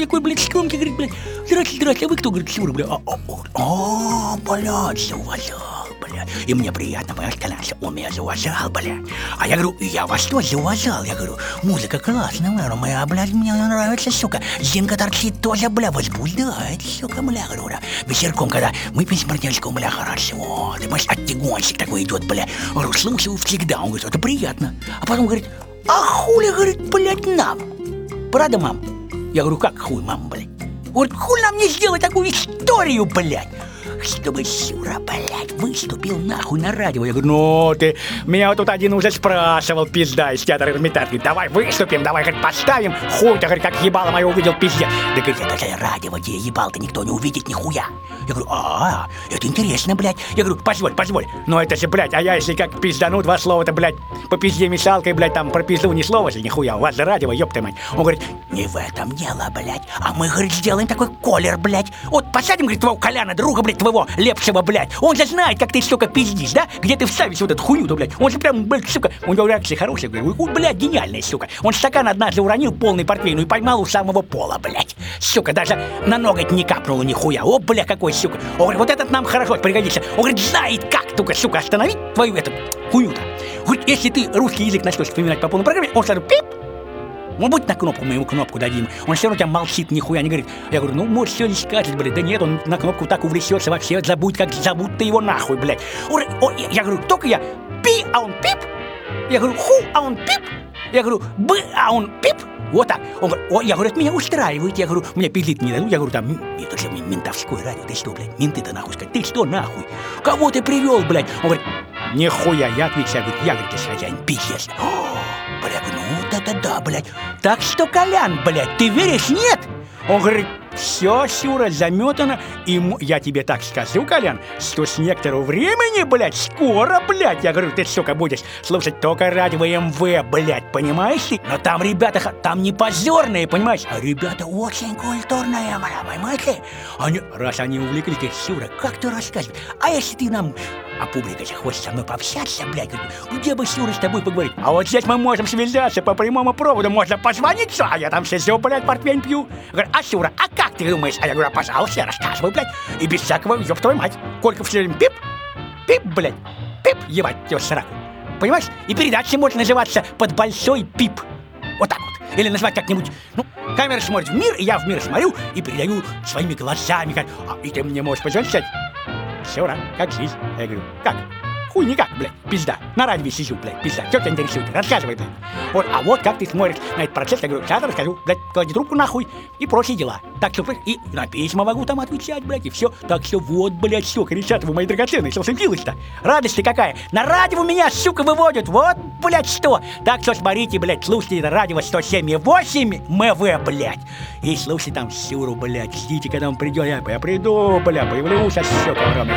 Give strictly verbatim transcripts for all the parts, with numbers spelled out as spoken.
такой, блядь, скромки, говорит, блядь, здрасте, здрасте, а вы кто, говорит, Сюра, блядь, а, а, а, блядь, зауважал, блядь, и мне приятно, понимаешь, Колян, он меня зауважал, блядь, а я говорю, я вас тоже зауважал, я говорю, музыка классная, наверное, моя, блядь, мне нравится, сука, Зинка торчит тоже, бля, возбуждает, сука, бля, говорю, да, вечерком, когда мы песня партнерскую, бля, хорошо, ты, понимаешь, оттягончик такой идет, бля, говорю, слушаю всегда, он говорит, это приятно, а потом говорит, а хули, говорит, блядь, нам, правда, мам? Я говорю, как хуй, мам, блядь? Вот хуй нам не сделать такую историю, блядь, чтобы Сюра, блядь, выступил нахуй на радио. Я говорю, ну ты, меня вот тут один уже спрашивал, пизда, из театра Эрмитаж. Давай выступим, давай, говорит, поставим. Хуй-то, говорит, как ебало мое увидел, пиздец. Да, говорит, это же радио, где ебал-то никто не увидит нихуя. Я говорю, а, это интересно, блядь. Я говорю, позволь, позволь. Но это же, блядь, а я если как пиздану два слова-то, блядь, по пизде мешалкой, блядь, там про пизду ни слова же, нихуя. У вас же радио, ёпта мать. Он говорит, не в этом дело, блядь. А мы, говорит, сделаем такой колер, блядь. Вот посадим, говорит, твоего Коляна, друга, блядь, твоего Лепшего, блядь. Он же знает, как ты, сука, пиздишь, да? Где ты вставишь вот эту хуйню-то, блядь. Он же прям, блядь, сука, у него реакция хорошая, блядь. Блядь, гениальная, сука. Он стакан однажды уронил, полный портвейну, и поймал у самого пола, блядь. Сука, даже на ноготь не капнуло нихуя. О, бля, какой, сука. Он говорит, вот этот нам хорошо пригодится. Он говорит, знает как, только, сука, остановить твою эту хуйню-то. Говорит, если ты русский язык начнешь вспоминать по полной программе, он сразу пип. Он будет на кнопку, мы ему кнопку дадим. Он все равно тебя молчит, нихуя не говорит. Я говорю, ну, может, все не скажет, блядь. Да нет, он на кнопку так увлечется, вообще забудь, как зовут ты его нахуй, блядь. Он, он, я говорю, только я пи, а он пип. Я говорю, ху, а он пип. Я говорю, б, а он пип. Вот так. Он говорит, о, я говорю, это меня устраивает. Я говорю, мне пиздить не дадут. Я говорю, там, это же ментовское радио. Ты что, блядь, менты-то нахуй сказать. Ты что, нахуй? Кого ты привел, блядь? Он говорит, нихуя, я отвечаю, говорит, я, говорит, ты хозяин, пиздец. Бля, ну да-да-да, блядь. Так что, Колян, блядь, ты веришь, нет? Он говорит, все, Сюра, заметано. И я тебе так скажу, Колян, что с некоторого времени, блядь, скоро, блядь, я говорю, ты, сука, будешь слушать только радио эм вэ, блядь, понимаешь ты? Но там ребята, там не позорные, понимаешь? А ребята очень культурные, бля, понимаешь ли? Они, раз они увлеклись, ты, Сюра, как ты рассказываешь? А если ты нам... А публика же хочет со мной пообщаться, блядь, где бы, Сюра, с тобой поговорить? А вот здесь мы можем связаться по прямому проводу, можно позвонить, а я там сижу, блядь, портвейн пью. Говорю, а, Сюра, а как ты думаешь? А я говорю, а, пожалуйста, я рассказываю, блядь, и без всякого, ёб твою мать. Колька все время пип, пип, блядь, пип, ебать, тебя сраку. Понимаешь? И передача может называться «Под большой пип». Вот так вот. Или назвать как-нибудь, ну, камера смотрит в мир, и я в мир смотрю, и передаю своими глазами, как, а, и ты мне можешь позвонить, сказать, Сюра, как жизнь? Я говорю, как? Хуй никак, блядь, пизда. На радио сижу, блядь, пизда. Что тебя интересует? Рассказывай, блядь. Вот, а вот как ты смотришь на этот процесс, я говорю, сейчас расскажу, блядь, клади трубку нахуй и прочие дела. Так что, и на письма могу там отвечать, блядь, и все. Так что вот, блядь, сука, ребята, вы мои драгоценные, что случилось-то? Радость-то какая? На радио меня, сука, выводят, вот, блядь, что? Так что смотрите, блядь, слушайте это радио сто семь и восемь эм вэ, блядь. И слушайте там Сюру, блядь, ждите, когда он придет, я, я приду, блядь, появлюсь, а сука, огромный.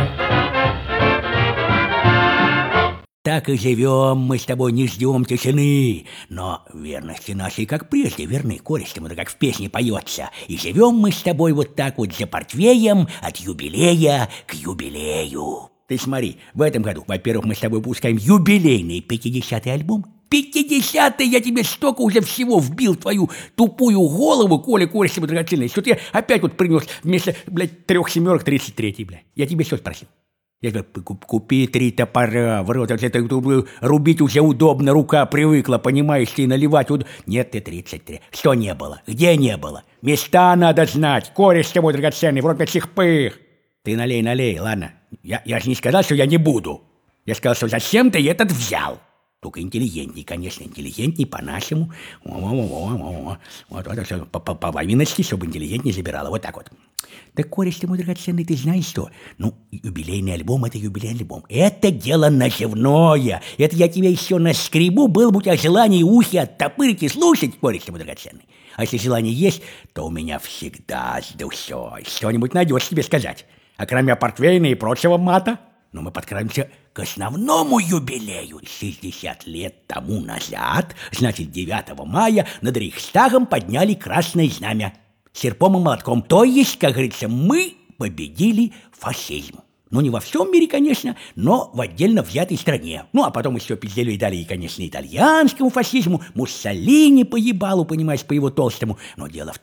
Так и живем мы с тобой, не ждем тишины, но верности нашей, как прежде, верны користям, как в песне поется. И живем мы с тобой вот так вот за портвеем от юбилея к юбилею. Ты смотри, в этом году, во-первых, мы с тобой выпускаем юбилейный пятидесятый альбом. Пятидесятый, я тебе столько уже всего вбил в твою тупую голову, Коля, користям драгоценный, что ты опять вот принес вместо, блядь, трех семерок тридцать третий, блядь. Я тебе что спросил? Я говорю, купи три топора, в рот, это рубить уже удобно, рука привыкла, понимаешь, ты наливать удобно. Нет, ты тридцать три. Что не было? Где не было? Места надо знать, кореш ты мой драгоценный, в рот как пых. Ты налей, налей, ладно. Я, я же не сказал, что я не буду. Я сказал, что зачем ты этот взял? Только интеллигентней, конечно, интеллигентней по-нашему. Вот, вот, по, по, по половиночке, чтобы интеллигентней забирала, вот так вот. Так, кореш ты мой драгоценный, ты знаешь что? Ну, юбилейный альбом — это юбилейный альбом. Это дело наживное. Это я тебя еще наскребу, был бы у тебя желание ухи оттопырить и слушать, кореш ты мой драгоценный. А если желание есть, то у меня всегда с душой что-нибудь найдешь тебе сказать. А кроме портвейна и прочего мата, но мы подкрадемся к основному юбилею. шестьдесят лет тому назад, значит, девятого мая, над Рейхстагом подняли красное знамя серпом и молотком. То есть, как говорится, мы победили фашизм. Ну, не во всем мире, конечно, но в отдельно взятой стране. Ну, а потом еще пиздели и дали, конечно, итальянскому фашизму, Муссолини по ебалу, понимаешь, по его толстому. Но дело в